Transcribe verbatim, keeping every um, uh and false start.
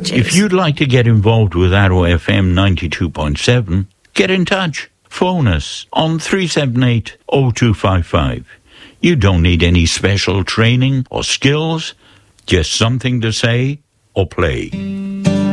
Cheers. If you'd like to get involved with Arrow F M ninety-two point seven, get in touch. Phone us on three seven eight, oh two five five. You don't need any special training or skills, just something to say or play.